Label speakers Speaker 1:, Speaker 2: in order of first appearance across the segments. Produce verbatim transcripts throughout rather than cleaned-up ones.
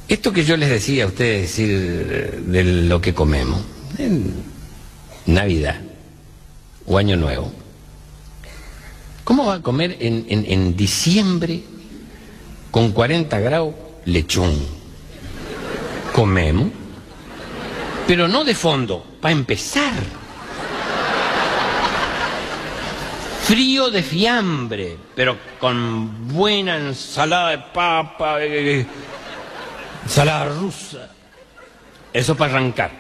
Speaker 1: Esto que yo les decía a ustedes, decir de lo que comemos, en Navidad o Año Nuevo, ¿cómo va a comer en, en, en diciembre con cuarenta grados lechón? Comemos, pero no de fondo, para empezar. Frío de fiambre, pero con buena ensalada de papa, eh, ensalada rusa. Eso para arrancar.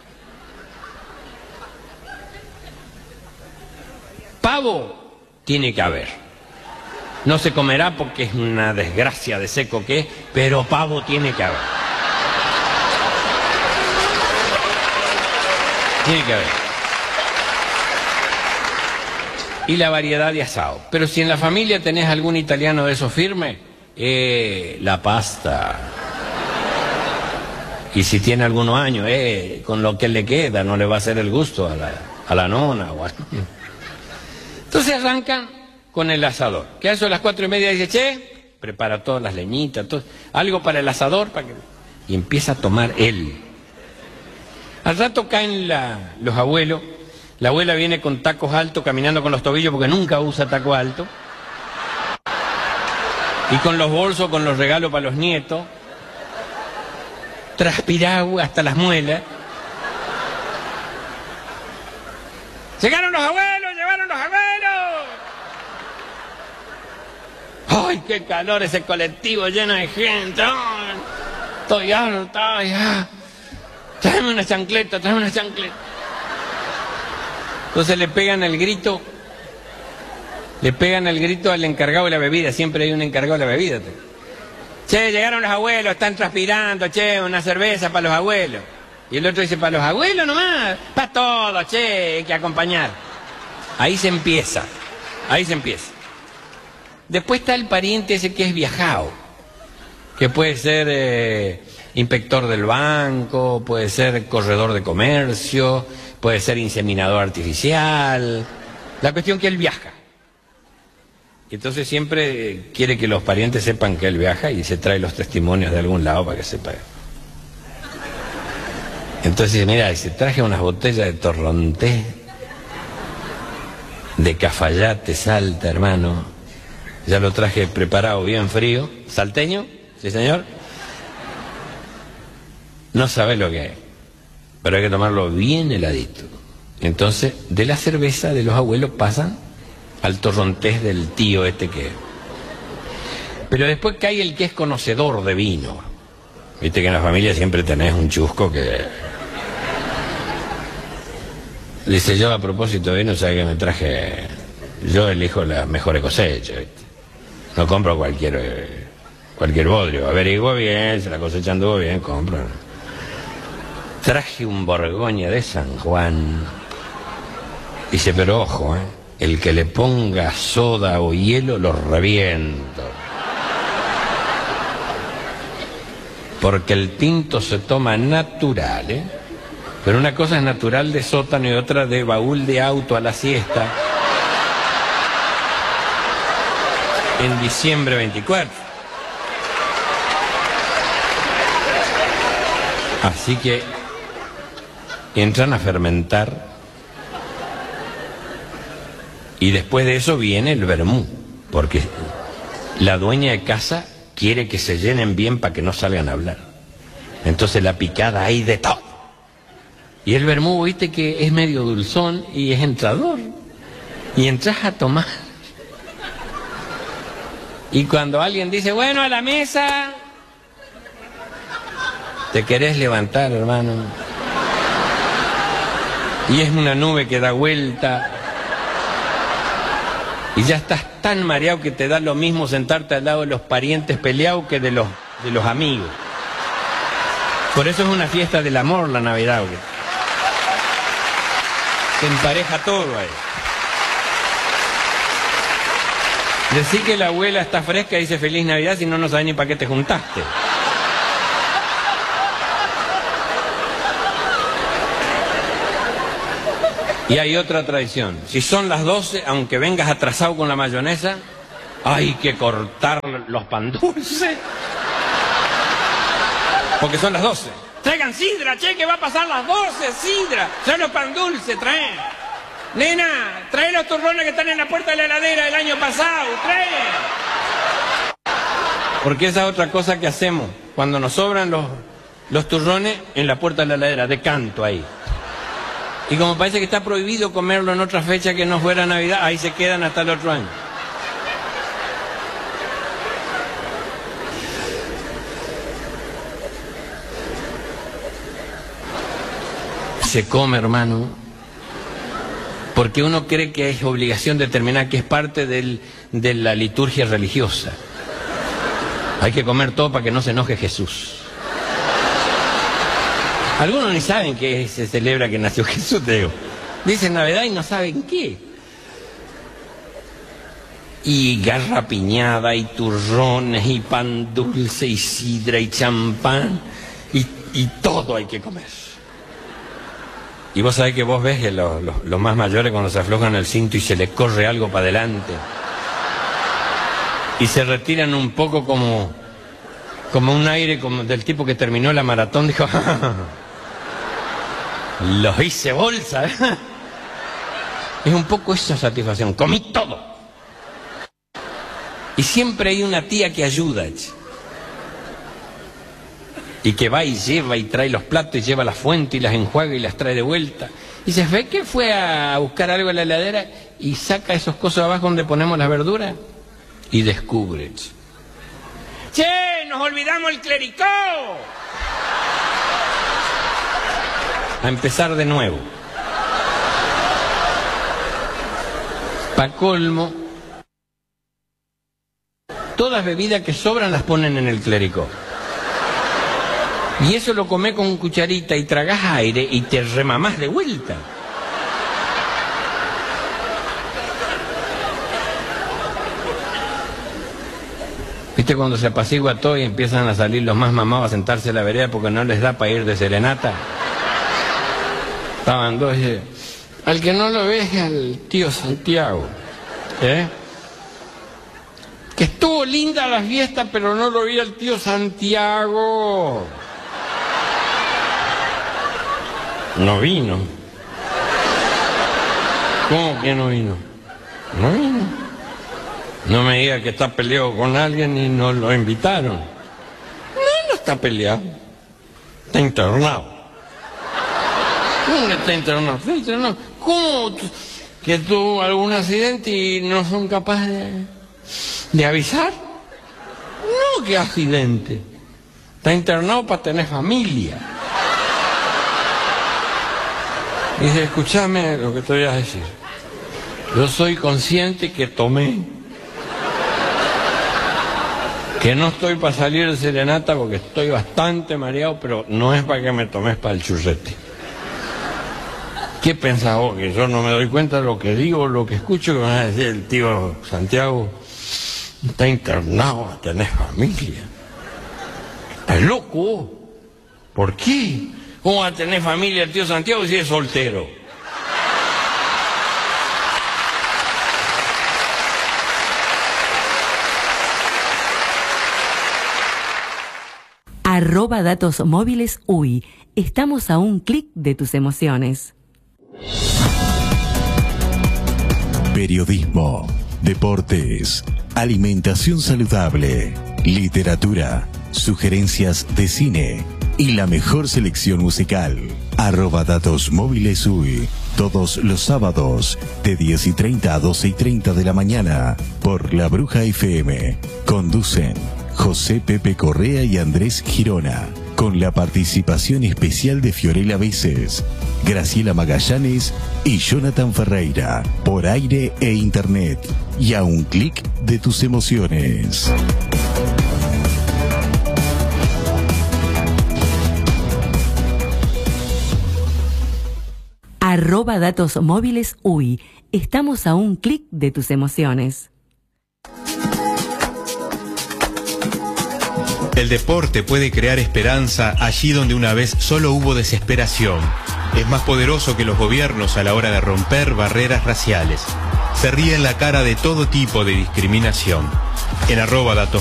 Speaker 1: Pavo tiene que haber. No se comerá porque es una desgracia de seco que es, pero pavo tiene que haber. Tiene que haber. Y la variedad de asado. Pero si en la familia tenés algún italiano de esos firmes, eh, la pasta. Y si tiene algunos años, eh, con lo que le queda, no le va a hacer el gusto a la, a la nona. O a... Entonces arrancan con el asador. Que a eso a las cuatro y media dice, che, prepara todas las leñitas, todo, algo para el asador, para que... y empieza a tomar él. Al rato caen la, los abuelos. La abuela viene con tacos altos, caminando con los tobillos porque nunca usa taco alto. Y con los bolsos, con los regalos para los nietos. Transpirado hasta las muelas. ¡Llegaron los abuelos! ¡Llegaron los abuelos! ¡Ay, qué calor ese colectivo lleno de gente! ¡Ay! Estoy harto, ya. Tráeme una chancleta, tráeme una chancleta. Entonces le pegan el grito, le pegan el grito al encargado de la bebida, siempre hay un encargado de la bebida. Che, llegaron los abuelos, están transpirando, che, una cerveza para los abuelos. Y el otro dice, ¿para los abuelos nomás? Para todos, che, hay que acompañar. Ahí se empieza, ahí se empieza. Después está el pariente ese que es viajado, que puede ser eh, inspector del banco, puede ser corredor de comercio, puede ser inseminador artificial. La cuestión que él viaja. Y entonces siempre quiere que los parientes sepan que él viaja y se trae los testimonios de algún lado para que sepa. Entonces dice, mira, se traje unas botellas de torrontés, de Cafayate, Salta, hermano. Ya lo traje preparado bien frío. ¿Salteño? Sí, señor. No sabe lo que es, pero hay que tomarlo bien heladito. Entonces, de la cerveza de los abuelos pasan al torrontés del tío este que... Pero después cae el que es conocedor de vino. Viste que en la familia siempre tenés un chusco que... Dice, yo a propósito de vino, ¿sabes que me traje? Yo elijo las mejores cosechas, ¿viste? No compro cualquier, cualquier bodrio. Averiguo bien, si la cosecha anduvo bien, compro. Traje un Borgoña de San Juan. Dice, pero ojo, ¿eh? El que le ponga soda o hielo lo reviento. Porque el tinto se toma natural, ¿eh? Pero una cosa es natural de sótano y otra de baúl de auto a la siesta. En diciembre veinticuatro. Así que entran a fermentar y después de eso viene el vermú, porque la dueña de casa quiere que se llenen bien para que no salgan a hablar. Entonces la picada hay de todo. Y el vermú, viste que es medio dulzón y es entrador. Y entras a tomar. Y cuando alguien dice, bueno, a la mesa, te querés levantar, hermano. Y es una nube que da vuelta. Y ya estás tan mareado que te da lo mismo sentarte al lado de los parientes peleados que de los, de los amigos. Por eso es una fiesta del amor la Navidad, güey. Se empareja todo ahí. Decí que la abuela está fresca y dice feliz Navidad, si no, no sabes ni para qué te juntaste. Y hay otra tradición. Si son las doce, aunque vengas atrasado con la mayonesa, hay que cortar los pan dulces. Porque son las doce. Traigan sidra, che, que va a pasar las doce, sidra. Trae los pan dulce, trae. Nena, trae los turrones que están en la puerta de la heladera del año pasado, trae. Porque esa es otra cosa que hacemos. Cuando nos sobran los, los turrones en la puerta de la heladera, de canto ahí. Y como parece que está prohibido comerlo en otra fecha que no fuera Navidad, ahí se quedan hasta el otro año. Se come, hermano, porque uno cree que es obligación determinar que es parte del, de la liturgia religiosa. Hay que comer todo para que no se enoje Jesús. Algunos ni saben que se celebra que nació Jesús, te digo. Dicen Navidad y no saben qué. Y garrapiñada, y turrones, y pan dulce, y sidra, y champán, y, y todo hay que comer. Y vos sabés que vos ves que los, los, los más mayores cuando se aflojan el cinto y se les corre algo para adelante y se retiran un poco como, como un aire como del tipo que terminó la maratón, dijo, los hice bolsa. Es un poco esa satisfacción, comí todo. Y siempre hay una tía que ayuda, y que va y lleva y trae los platos y lleva la fuente y las enjuaga y las trae de vuelta. Y se ve que fue a buscar algo en la heladera y saca esos cosas abajo donde ponemos las verduras y descubre. ¡Che! ¡Nos olvidamos el clericó! A empezar de nuevo. Pa' colmo, todas bebidas que sobran las ponen en el clericó. Y eso lo comés con cucharita y tragás aire y te remamás de vuelta. ¿Viste cuando se apacigua todo y empiezan a salir los más mamados a sentarse en la vereda porque no les da para ir de serenata? Estaban dos y... Al que no lo ve es al tío Santiago. ¿Eh? Que estuvo linda la fiesta, pero no lo vi al tío Santiago. No vino. ¿Cómo que no vino? No vino. No me diga que está peleado con alguien y no lo invitaron. No, no está peleado. Está internado. ¿Cómo que está internado? Está internado. ¿Cómo? ¿Que tuvo algún accidente y no son capaces de, de avisar? No, ¿qué accidente? Está internado para tener familia. Dice, escúchame lo que te voy a decir. Yo soy consciente que tomé. Que no estoy para salir de serenata porque estoy bastante mareado, pero no es para que me tomes para el churrete. ¿Qué pensás vos? Que yo no me doy cuenta de lo que digo, lo que escucho, que me va a decir el tío Santiago. Está internado, tenés familia. ¿Estás loco? ¿Por qué? ¿Cómo va a tener familia el tío Santiago si es soltero?
Speaker 2: Arroba datos móviles U I. Estamos a un clic de tus emociones.
Speaker 3: Periodismo, deportes, alimentación saludable, literatura, sugerencias de cine y la mejor selección musical. Arroba datos móviles U I. Todos los sábados de diez y treinta a doce y treinta de la mañana por La Bruja F M. Conducen José Pepe Correa y Andrés Girona, con la participación especial de Fiorella Veces, Graciela Magallanes y Jonathan Ferreira, por aire e internet, y a un clic de tus emociones.
Speaker 2: Arroba datos móviles U I. Estamos a un clic de tus emociones.
Speaker 4: El deporte puede crear esperanza allí donde una vez solo hubo desesperación. Es más poderoso que los gobiernos a la hora de romper barreras raciales. Se ríe en la cara de todo tipo de discriminación. En arroba datos